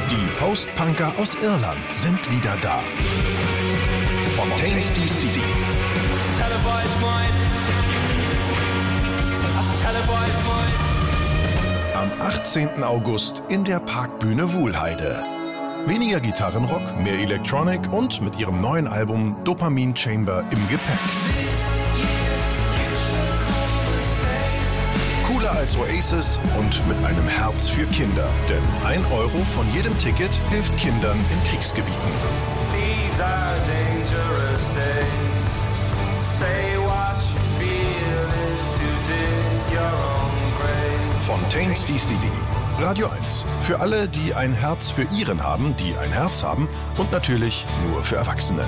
Die Post-Punker aus Irland sind wieder da. Fontaines DC. Am 18. August in der Parkbühne Wuhlheide. Weniger Gitarrenrock, mehr Electronic und mit ihrem neuen Album Dopamine Chamber im Gepäck. Cooler als Oasis und mit einem Herz für Kinder. Denn 1 Euro von jedem Ticket hilft Kindern in Kriegsgebieten. These are dangerous days. Say what you feel is to dig your own grave. Fontaines DC. Radio 1. Für alle, die ein Herz für ihren haben, die ein Herz haben und natürlich nur für Erwachsene.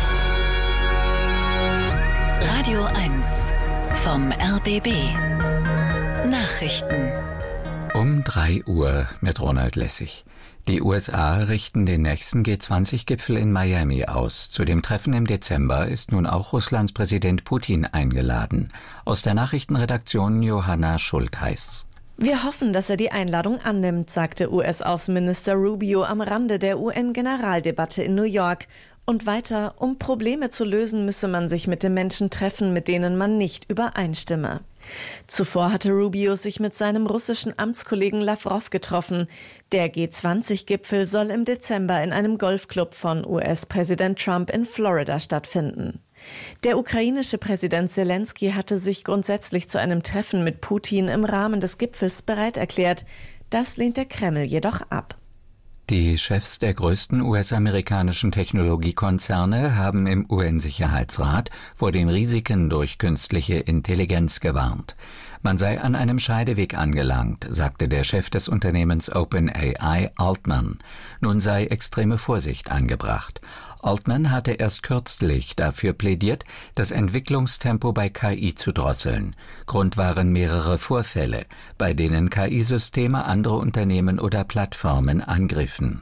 Radio 1 vom RBB. Nachrichten. Um 3 Uhr mit Ronald Lessig. Die USA richten den nächsten G20-Gipfel in Miami aus. Zu dem Treffen im Dezember ist nun auch Russlands Präsident Putin eingeladen. Aus der Nachrichtenredaktion Johanna Schultheiß. Wir hoffen, dass er die Einladung annimmt, sagte US-Außenminister Rubio am Rande der UN-Generaldebatte in New York. Und weiter, um Probleme zu lösen, müsse man sich mit den Menschen treffen, mit denen man nicht übereinstimme. Zuvor hatte Rubio sich mit seinem russischen Amtskollegen Lavrov getroffen. Der G20-Gipfel soll im Dezember in einem Golfclub von US-Präsident Trump in Florida stattfinden. Der ukrainische Präsident Zelensky hatte sich grundsätzlich zu einem Treffen mit Putin im Rahmen des Gipfels bereit erklärt. Das lehnt der Kreml jedoch ab. Die Chefs der größten US-amerikanischen Technologiekonzerne haben im UN-Sicherheitsrat vor den Risiken durch künstliche Intelligenz gewarnt. Man sei an einem Scheideweg angelangt, sagte der Chef des Unternehmens OpenAI, Altman. Nun sei extreme Vorsicht angebracht. Altman hatte erst kürzlich dafür plädiert, das Entwicklungstempo bei KI zu drosseln. Grund waren mehrere Vorfälle, bei denen KI-Systeme andere Unternehmen oder Plattformen angriffen.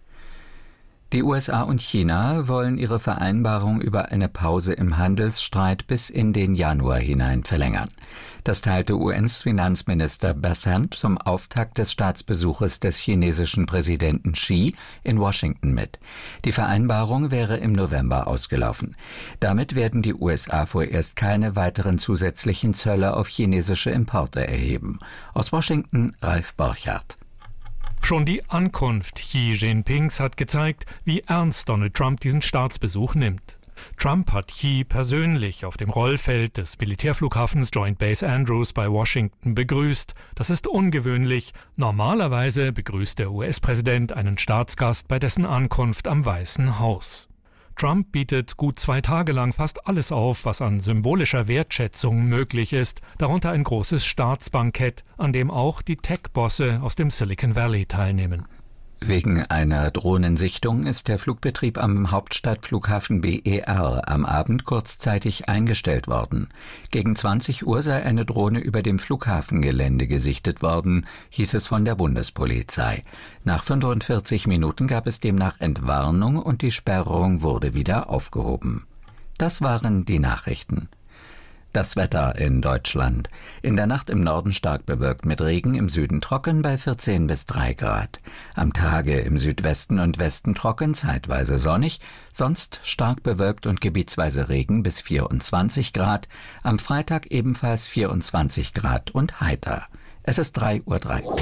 Die USA und China wollen ihre Vereinbarung über eine Pause im Handelsstreit bis in den Januar hinein verlängern. Das teilte US-Finanzminister Bessent zum Auftakt des Staatsbesuches des chinesischen Präsidenten Xi in Washington mit. Die Vereinbarung wäre im November ausgelaufen. Damit werden die USA vorerst keine weiteren zusätzlichen Zölle auf chinesische Importe erheben. Aus Washington Ralf Borchardt. Schon die Ankunft Xi Jinpings hat gezeigt, wie ernst Donald Trump diesen Staatsbesuch nimmt. Trump hat Xi persönlich auf dem Rollfeld des Militärflughafens Joint Base Andrews bei Washington begrüßt. Das ist ungewöhnlich. Normalerweise begrüßt der US-Präsident einen Staatsgast bei dessen Ankunft am Weißen Haus. Trump bietet gut 2 Tage lang fast alles auf, was an symbolischer Wertschätzung möglich ist, darunter ein großes Staatsbankett, an dem auch die Tech-Bosse aus dem Silicon Valley teilnehmen. Wegen einer Drohnensichtung ist der Flugbetrieb am Hauptstadtflughafen BER am Abend kurzzeitig eingestellt worden. Gegen 20 Uhr sei eine Drohne über dem Flughafengelände gesichtet worden, hieß es von der Bundespolizei. Nach 45 Minuten gab es demnach Entwarnung und die Sperrung wurde wieder aufgehoben. Das waren die Nachrichten. Das Wetter in Deutschland. In der Nacht im Norden stark bewölkt mit Regen, im Süden trocken bei 14 bis 3 Grad. Am Tage im Südwesten und Westen trocken, zeitweise sonnig, sonst stark bewölkt und gebietsweise Regen bis 24 Grad. Am Freitag ebenfalls 24 Grad und heiter. Es ist 3:03 Uhr.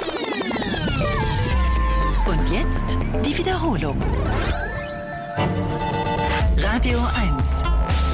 Und jetzt die Wiederholung. Radio 1.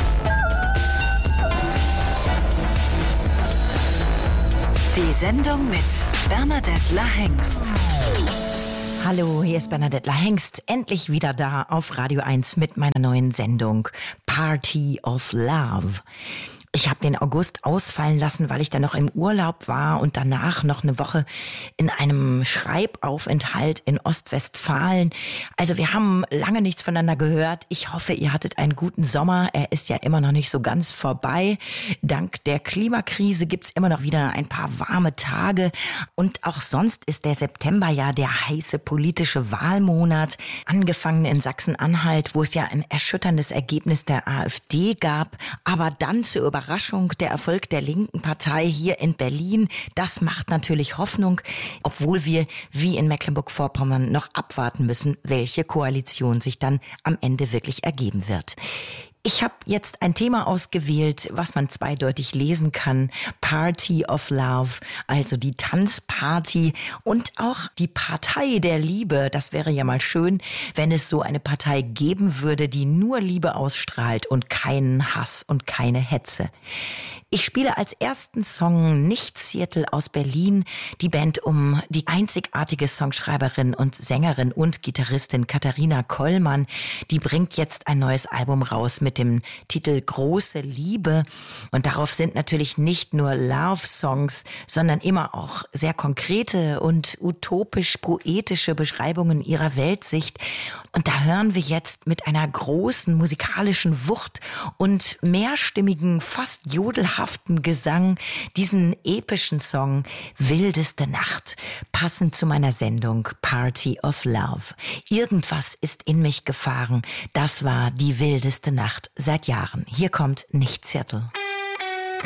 Die Sendung mit Bernadette La-Hengst. Hallo, hier ist Bernadette La-Hengst, endlich wieder da auf Radio 1 mit meiner neuen Sendung Party of Love. Ich habe den August ausfallen lassen, weil ich dann noch im Urlaub war und danach noch eine Woche in einem Schreibaufenthalt in Ostwestfalen. Also wir haben lange nichts voneinander gehört. Ich hoffe, ihr hattet einen guten Sommer. Er ist ja immer noch nicht so ganz vorbei. Dank der Klimakrise gibt's immer noch wieder ein paar warme Tage. Und auch sonst ist der September ja der heiße politische Wahlmonat. Angefangen in Sachsen-Anhalt, wo es ja ein erschütterndes Ergebnis der AfD gab. Aber dann zu Überraschung, der Erfolg der linken Partei hier in Berlin. Das macht natürlich Hoffnung, obwohl wir wie in Mecklenburg-Vorpommern noch abwarten müssen, welche Koalition sich dann am Ende wirklich ergeben wird. Ich habe jetzt ein Thema ausgewählt, was man zweideutig lesen kann. Party of Love, also die Tanzparty und auch die Partei der Liebe. Das wäre ja mal schön, wenn es so eine Partei geben würde, die nur Liebe ausstrahlt und keinen Hass und keine Hetze. Ich spiele als ersten Song Nicht Seattle aus Berlin, die Band um die einzigartige Songschreiberin und Sängerin und Gitarristin Katharina Kollmann. Die bringt jetzt ein neues Album raus mit dem Titel Große Liebe. Und darauf sind natürlich nicht nur Love-Songs, sondern immer auch sehr konkrete und utopisch-poetische Beschreibungen ihrer Weltsicht. Und da hören wir jetzt mit einer großen musikalischen Wucht und mehrstimmigen, fast jodelhaften Gesang diesen epischen Song Wildeste Nacht, passend zu meiner Sendung Party of Love. Irgendwas ist in mich gefahren, das war die wildeste Nacht seit Jahren. Hier kommt Nicht Seattle.